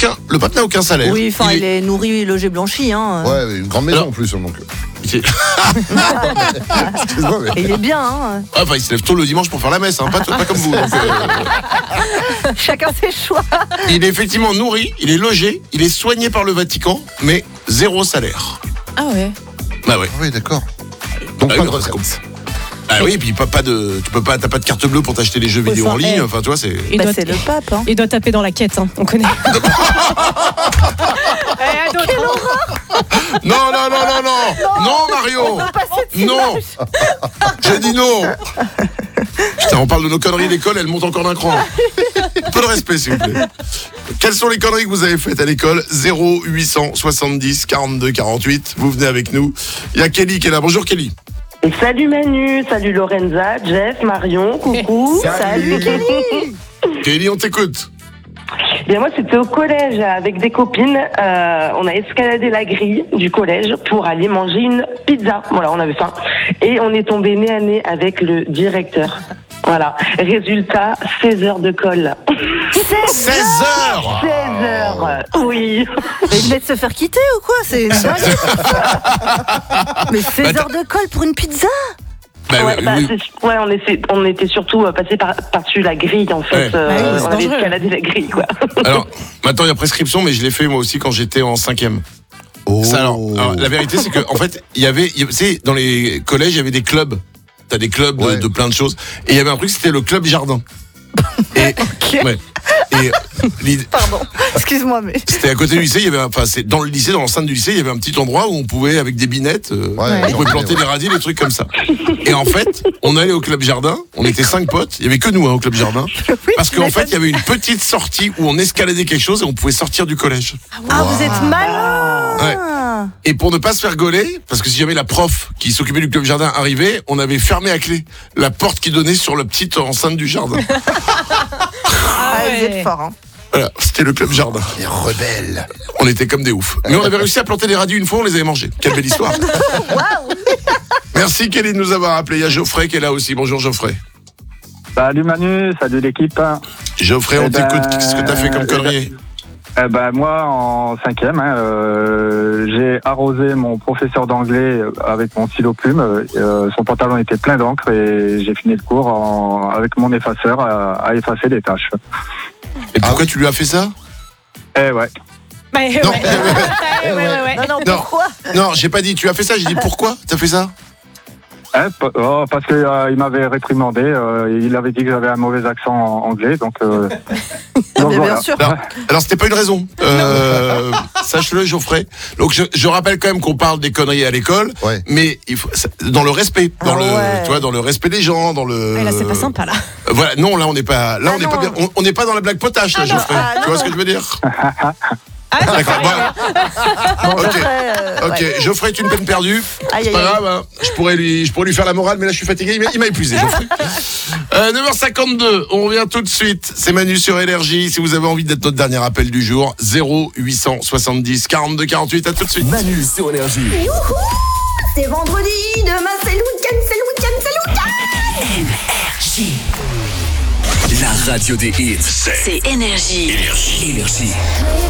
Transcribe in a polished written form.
le pape n'a aucun salaire. Oui, enfin, il est nourri, logé, blanchi. Hein. Ouais, une grande maison en plus. Donc. Excuse-moi, mais. Et il est bien. Hein. Enfin, il se lève tôt le dimanche pour faire la messe, hein, pas comme vous. Donc, Chacun ses choix. il est effectivement nourri, il est logé, il est soigné par le Vatican, mais 0 salaire. Ah ouais. Bah ouais. Oui, d'accord. Donc, Ah pas oui, de retraite. Ah oui, et puis t'as pas de carte bleue pour t'acheter les jeux vidéo en ligne. Enfin, tu vois, c'est. C'est le pape. Hein. Il doit taper dans la quête, hein. On connaît. Non, Mario. Non. J'ai dit non. Putain, on parle de nos conneries d'école, elles montent encore d'un cran. Un peu de respect, s'il vous plaît. Quelles sont les conneries que vous avez faites à l'école? 0870 42 48. Vous venez avec nous. Il y a Kelly qui est là. Bonjour Kelly. Et salut Manu, salut Lorenza, Jeff, Marion, coucou. Salut Kelly. Kelly, on t'écoute. Bien moi c'était au collège avec des copines, on a escaladé la grille du collège pour aller manger une pizza. Voilà, on avait faim et on est tombé nez à nez avec le directeur. Voilà, résultat 16 heures de colle. 16 heures. 16 heures. Oui. Mais il venait de se faire quitter ou quoi? C'est dingue. Mais 16 heures de colle pour une pizza? Bah, Ouais, oui. on était surtout passé par-dessus la grille en fait. Ouais. On avait escaladé la grille quoi. Alors, maintenant il y a prescription, mais je l'ai fait moi aussi quand j'étais en 5e. Oh. Ça, alors, la vérité c'est que en fait, tu sais, dans les collèges, il y avait des clubs. T'as des clubs de plein de choses. Et il y avait un truc, c'était le club jardin. Et, ouais. Et Pardon, excuse-moi, mais. c'était à côté du lycée, il y avait, c'est dans le lycée, dans l'enceinte du lycée, il y avait un petit endroit où on pouvait, avec des binettes, on pouvait planter des radis, des trucs comme ça. Et en fait, on allait au club jardin, on était 5 potes, il y avait que nous au club jardin, parce qu'en fait, il y avait une petite sortie où on escaladait quelque chose et on pouvait sortir du collège. Ah, vous êtes malin. Ouais. Et pour ne pas se faire gauler, parce que si jamais la prof qui s'occupait du club jardin arrivait, on avait fermé à clé la porte qui donnait sur la petite enceinte du jardin. Ah, vous êtes fort, hein. Voilà, c'était le club jardin. Les rebelles. On était comme des oufs. Mais on avait réussi à planter des radis une fois, on les avait mangés. Quelle belle histoire. Merci Kelly de nous avoir appelé. Il y a Geoffrey qui est là aussi. Bonjour Geoffrey. Salut Manu, salut l'équipe. Geoffrey, on t'écoute. Qu'est-ce que t'as fait comme connerie? Moi, en 5e, j'ai arrosé mon professeur d'anglais avec mon stylo plume. Son pantalon était plein d'encre et j'ai fini le cours avec mon effaceur à effacer les tâches. Et pourquoi tu lui as fait ça? Eh ouais. Non. Ouais. Non, pourquoi? Non, j'ai pas dit tu as fait ça, j'ai dit pourquoi t'as fait ça? Parce que il m'avait réprimandé, il avait dit que j'avais un mauvais accent anglais, donc Bien sûr. Alors c'était pas une raison. Sache-le Geoffrey. Donc je rappelle quand même qu'on parle des conneries à l'école, mais il faut dans le respect, tu vois, dans le respect des gens, dans le. Ouais, là c'est pas sympa là. Voilà, non, là on n'est pas, on n'est pas bien, on n'est pas dans la blague potache là, Geoffrey. Tu vois ce que je veux dire? D'accord. Ok. Geoffrey est une peine perdue. C'est pas grave. Hein. Je pourrais lui faire la morale, mais là je suis fatigué. Il m'a épuisé, Geoffrey. 9h52. On revient tout de suite. C'est Manu sur Énergie. Si vous avez envie d'être notre dernier appel du jour, 0870 42 48. À tout de suite. Manu sur Énergie. Youhou, c'est vendredi. Demain c'est le week-end. Énergie. La radio des hits. C'est Énergie. Énergie.